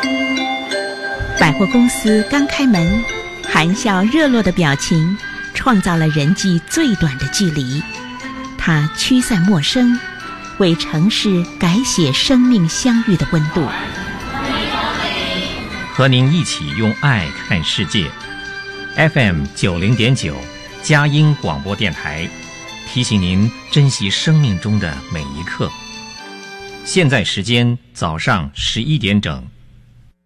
百货公司刚开门，含笑热络的表情创造了人际最短的距离。它驱散陌生，为城市改写生命相遇的温度。 和您一起用爱看世界。FM 90.9佳音广播电台，提醒您珍惜生命中的每一刻。现在时间早上11点整。